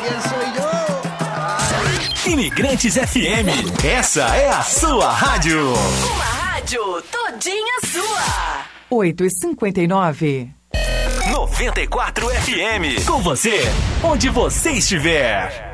Imigrantes FM, essa é a sua rádio. Uma rádio todinha sua. 8h59. 94 FM, com você, onde você estiver.